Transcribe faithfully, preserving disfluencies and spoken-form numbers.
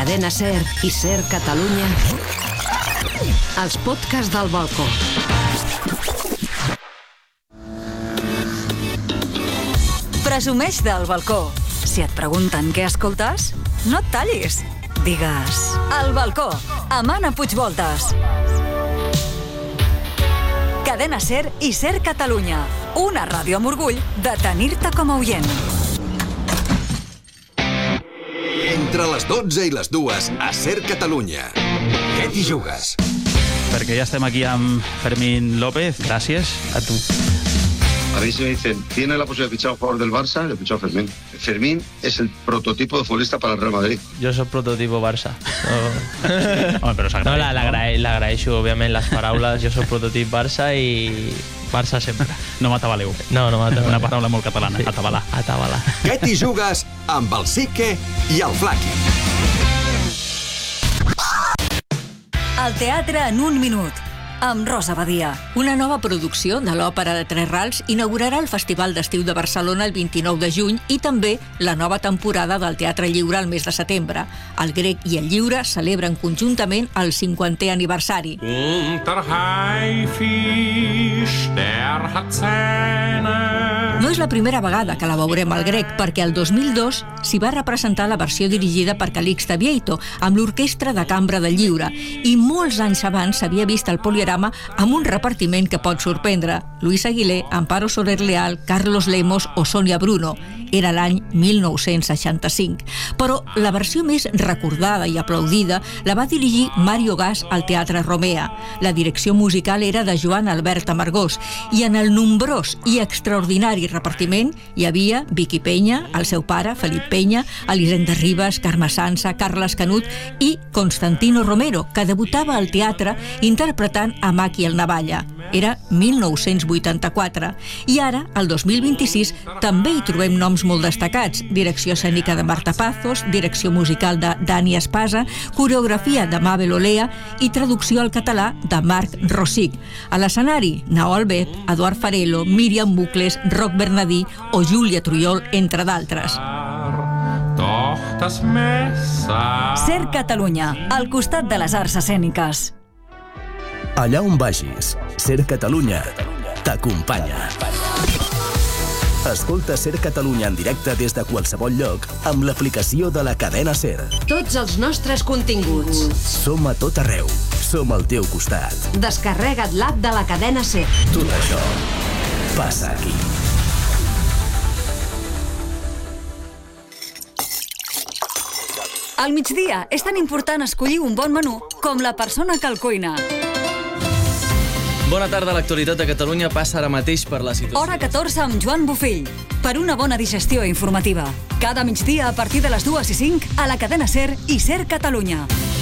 Cadena Ser i Ser Catalunya, els podcasts del balcó. Presumeix del balcó. Si et pregunten què escoltes, no et tallis. Digues, al balcó, amb Anna Puigvoltes. Cadena Ser i Ser Catalunya, una ràdio amb orgull de tenir-te com a oient. Entre les dotze i les dues, a Ser Catalunya. Què t'hi jugues? Perquè ja estem aquí amb Fermín López. Gràcies a tu. A mí si me dicen, ¿tiene la posibilidad de fichar a un jugador del Barça? Le ficho a Fermín. Fermín es el prototipo de futbolista para el Real Madrid. Jo soc prototipo Barça. No. Home, però s'agraeix, no, la, l'agraeix, l'agraeixo, òbviament, les paraules. Jo soc prototip Barça i Barça sempre. No m'atabaleu. No, no m'atabaleu. Una paraula molt catalana, sí. Atabalar. Atabalar. Què t'hi jugues amb el Sique i el Flaqui? El teatre en un minut, amb Rosa Badia. Una nova producció de l'Òpera de Tres Rals inaugurarà el Festival d'Estiu de Barcelona el vint-i-nou de juny i també la nova temporada del Teatre Lliure al mes de setembre. El Grec i el Lliure celebren conjuntament el cinquantè aniversari. No és la primera vegada que la veurem al Grec, perquè el dos mil dos s'hi va representar la versió dirigida per Calixte Vieito, amb l'Orquestra de Cambra del Lliure, i molts anys abans s'havia vist el Poliorama amb un repartiment que pot sorprendre. Luis Aguilé, Amparo Soler Leal, Carlos Lemos o Sonia Bruno. Era l'any mil nou-cents seixanta-cinc. Però la versió més recordada i aplaudida la va dirigir Mario Gas al Teatre Romea. La direcció musical era de Joan Albert Amargós i en el nombrós i extraordinari repartiment hi havia Vicky Peña, el seu pare, Felip Peña, Elisenda Ribas, Carme Sansa, Carles Canut i Constantino Romero, que debutava al teatre interpretant a Maki el Navalla. Era mil nou-cents vuitanta-quatre. I ara, el dos mil vint-i-sis, també hi trobem noms molt destacats. Direcció escènica de Marta Pazos, direcció musical de Dani Espasa, coreografia de Mabel Olea i traducció al català de Marc Rosic. A l'escenari, Nao Albet, Eduard Farelo, Míriam Bucles, Roc Bernadí o Júlia Trujol, entre d'altres. Ser Catalunya, al costat de les arts escèniques. Allà on vagis, Ser Catalunya t'acompanya. Escolta Ser Catalunya en directe des de qualsevol lloc amb l'aplicació de la cadena Ser. Tots els nostres continguts. Som a tot arreu. Som al teu costat. Descarrega't l'app de la cadena Ser. Tot això passa aquí. Al migdia és tan important escollir un bon menú com la persona que el cuina. Bona tarda, l'actualitat de Catalunya passa ara mateix per la situació. Hora catorze amb Joan Bofill, per una bona digestió informativa. Cada migdia a partir de les dues i cinc a la cadena Ser i Ser Catalunya.